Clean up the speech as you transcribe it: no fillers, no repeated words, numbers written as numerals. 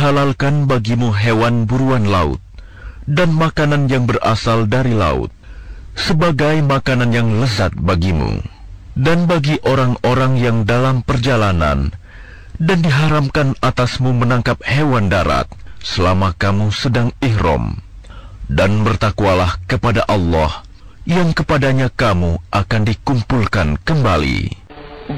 dihalalkan bagimu hewan buruan laut dan makanan yang berasal dari laut sebagai makanan yang lezat bagimu dan bagi orang-orang yang dalam perjalanan, dan diharamkan atasmu menangkap hewan darat selama kamu sedang ihram. Dan bertakwalah kepada Allah yang kepadanya kamu akan dikumpulkan kembali.